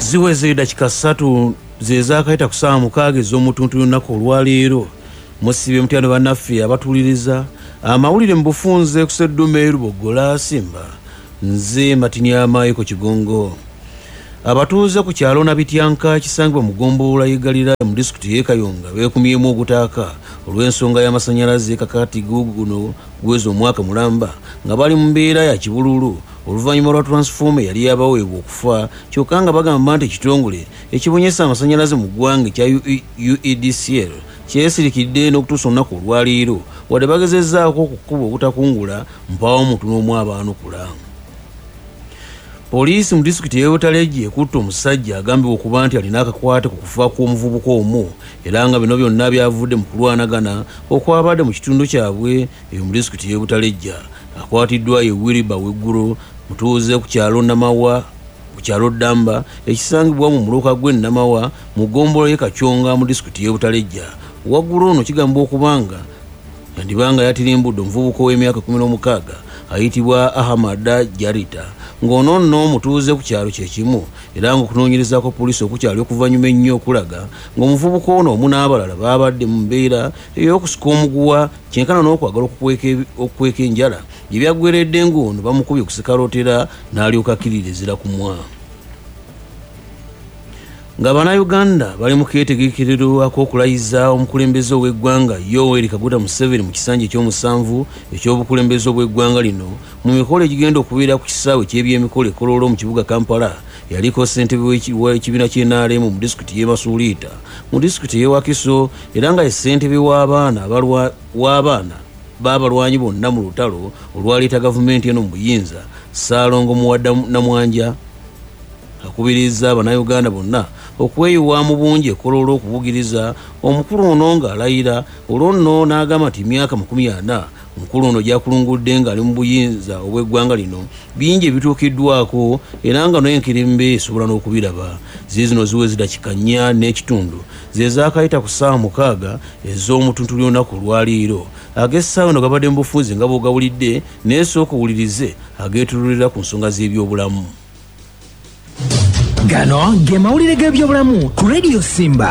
ziweze dakika 3 zezakaita kusaawa 6 ez'omutuntu lunaku olwaleero musibe mutano bannaffe abatuliriza amawulire mu bufunze ku Sseddume Lubogola Simba nze Matinyama Eko Kigongo. Abatuuze ku kyalo Nabityanka kisangibwa mu Ggombolola y'Eggalira mu disitulikiti y'e Kayunga beekumyemu ogutaaka olw'ensonga y'amasannyalaze kakati guno gwezi omwaka mulamba nga bali mu mbeera ya kibululu oluvannyuma lwa transformer yali yabaweebwa okufa kyokka nga bagamba nti ekitongole ekibonyesa amasannyalaze mu ggwanga ekya UEDCL kyesirikidde n'okutuusa olunaku olwaleero wadde bagezezzaako okukuba obutakungula mpaawo omuntu n'omu abaanukula. Poliisi mu disitulikiti y'e Butaleegi ekutte omusajja agambibwa okuba nti alina akakwate ku kufa kw'omuvubuka omu era nga bino byonna byavudde mu kulwanagana okwabadde mu kitundu kyabwe eyo mu disitulikiti y'e Butaleegi. Akwatiddwa ye Wiriba Wegguro mutuuze ku kyalo Namawa ku kyalo Ddamba ekisangibwa mu muluka gw'e Namawa mu Ggombolola y'e Kakyonga mu disitulikiti y'e Butaleegi. Wagguro ono kigambibwa okubanga yandibanga yatirimbudde omuvubuka w'emyaka 16 ayitibwa Ahamada Jarita ng'ono nno mutuuze ku kyalo kyekimu era ng'okunoonyereza kwa poliisi okukyali okuvannyuma ennyo okulaga ng'omuvubuka ono omu n'abalala baabadde mu mbeera ey'okusika omuguwa kyenkana n'okwagala okukweka enjala gye byaggweredde ng'ono bamukubye okusikalotera n'alyoka akkiririzira ku mwa. Nga Bannayuganda bali mu keetegekerero ak'okulayiza omukulembeze ow'eggwanga Yoweri Kaguta Museveni mu kisanja eky'omusanvu eky'obukulembeze obw'eggwanga lino mu mikolo egigenda okubeera ku kisaawe ky'ebyemikolo e Kololo mu kibuga Kampala yaliko ssentebe w'ekibiina ky'NRM mu disitulikiti y'e Masuuliita mu disitulikiti y'e Wakiso era nga ye ssentebe w'abaana b'abalwanyi bonna mu lutalo olwaleeta gavumenti eno mu buyinza Ssaalongo Muwadda Namwanja akubiriza Bannayuganda bonna okweyiwa mu bungi e Kololo okubugiriza omukulu ono ng'alayira olwo nno n'agamba nti emyaka 40 omukulu ono gyakulungudde ng'ali mu buyinza obw'eggwanga lino bingi ebituukiddwako era nga n'enkerembe esobola n'okubiraba. Zino ziweze dakika 4 n'ekitundu ze zaakayita ku ssaawa 6 ez'omutuntu ly'olunaku olwaleero. Ag'essaawa eno gabadde mu bufunze nga bw'ogawulidde n'esooka owulirize ageetululira ku nsonga z'ebyobulamu. Gano ge mawulire g'ebyobulamu ku Radio Simba.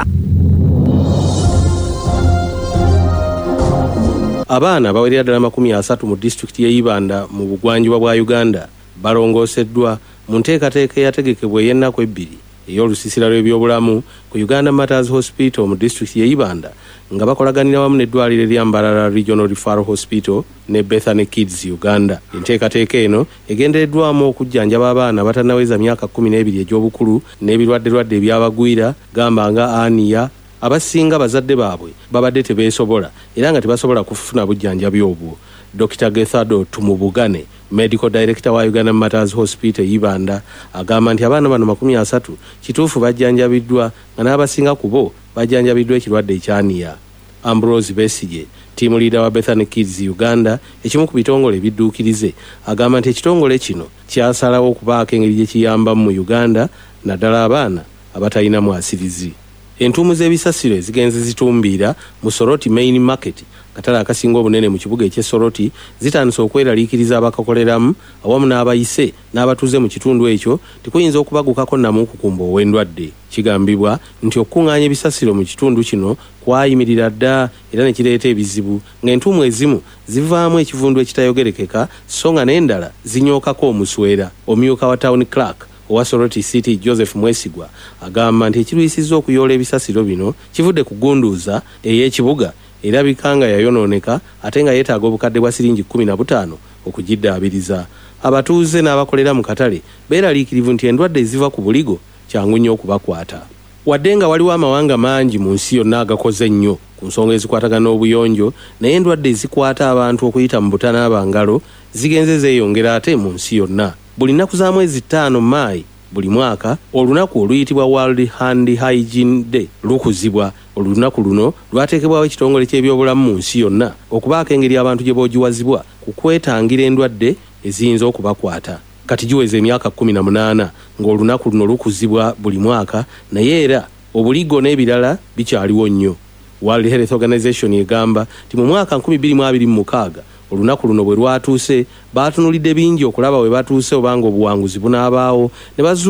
Abaana bawerera ddala 30 mu disitulikiti y'e Ibanda mu bugwanjuba bwa Uganda balongooseddwa mu nteekateeka eyategekebwa ey'ennaku 2 ey'olusiisira lw'ebyobulamu ku Uganda Matters Hospital mu disitulikiti y'e Ibanda nga bakolaganira wamu n'eddwaliro erya Mbarara Regional Referral Hospital ne Bethany Kids Uganda. Enteekateeka eno egendereddwamu okujjanjaba abaana abatannaweza myaka 12 egy'obukulu n'ebirwadde ebyabagwira gamba nga aniya abasinga bazadde baabwe babadde tebeesobola era nga tebasobola kufuna bujjanjabi obwo. Dr. Gethado Tumubugane, Medical Director wa Uganda Matters Hospital Ibanda, agamba nti abaana bano 30 kituufu bajjanjabiddwa nga n'abasinga ku bo bajjanjabiddwa ekirwadde ekyaniya. Ambrose Besige, team leader wa Bethany Kids Uganda, ekimu ku bitongole ebidduukirize, agamba nti ekitongole kino kyasalawo okubaako engeri gye kiyambamu mu Uganda naddala abaana abatalina mwasirizi. Entuumu z'ebisasiro ezigenze zitumbiira mu Soroti Main Market, katale akasinga obunene mu kibuga eky'e Soroti, zitandise okweraliikiriza abakakoleramu awamu n'abayise n'abatuuze mu kitundu ekyo tikuyinza okubagukako namu okukumba ow'endwadde. Kigambibwa nti okuŋŋaanya ebisasiro mu kitundu kino kwayimirira dda era ne kireeta ebizibu ng'entuumu ezimu zivaamu ekivundu ekitayogerekeka so nga n'endala zinyookako omuswera. Omumyuka wa Town Clerk owa Soroti City Joseph Mwesigwa agamba nti ekirwisizza okuyoola ebisasiro bino kivudde ku gunduuza ey'ekibuga erabika nga yayonooneka ate nga yeetaaga obukadde bwa siringi 15 okugiddaabiriza. Abatuuze n'abakolera mu katale beeraliikirivu nti endwadde eziva ku buligo kyangu nnyo okubakwata. Wadde nga waliwo amawanga mangi mu nsi yonna agakoze nnyo ku nsonga ezikwatagana n'obuyonjo, naye endwadde ezikwata abantu okuyita mu butanaabangalo zigenze zeeyongera ate mu nsi yonna. Buli nnaku za mwezi 5 Maayi buli mwaka olunaku oluyitibwa World Hand Hygiene Day lukuzibwa. Olunaku luno lwateekebwawo ekitongole ky'ebyobulamu mu nsi yonna okubaako engeri abantu gye boogiwazibwa ku kwetangira endwadde eziyinza okubakwata. Kati giweze emyaka 18 ng'olunaku luno lukuzibwa buli mwaka, naye era obuligo n'ebirala bikyaliwo nnyo. World Health Organization egamba nti mu mwaka 2026 olunaku luno bwe lwatuuse baatunulidde bingi okulaba we batuuse obanga obuwanguzi bunaabaawo ne bazuula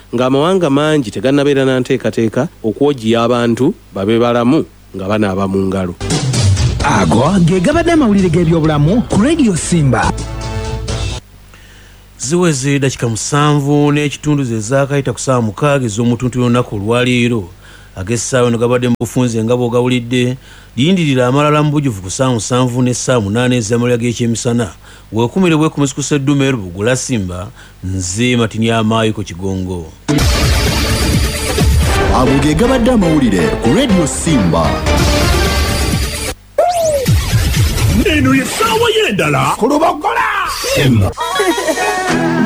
ng'amawanga mangi tegannabeera na nteekateeka okwogiya abantu babe balamu nga banaaba mu ngalo. ago ge gabadde amawulire g'ebyobulamu ku Radio Simba. ziweze dakika 7 n'ekitundu ze zaakayita ku ssaawa 6 ez'omutuntu y'olunaku olwaleero ag'essaawa eno gabadde mu bufunze nga bw'ogawulidde lindirira amalala mu bujjuvu ku ssaawa 7 ne ssaawa 8 ez'amalya g'ekyemisana weekumire bwekumizi ku sseddume Lubugula Simba nze Matini Amaayiko Kigongo. ago ge gabadde amawulire ku Radio Simba. Neno ye sawa yendala. Kulubagola.